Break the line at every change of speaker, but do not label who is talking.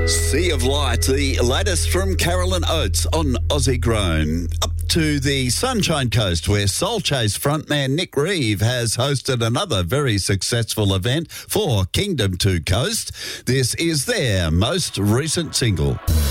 Sea of Light, the latest from Carolyn Oates on Aussie Grown. Up to the Sunshine Coast, where Soul Chase frontman Nick Reeve has hosted another very successful event for Kingdom 2 Coast. This is their most recent single.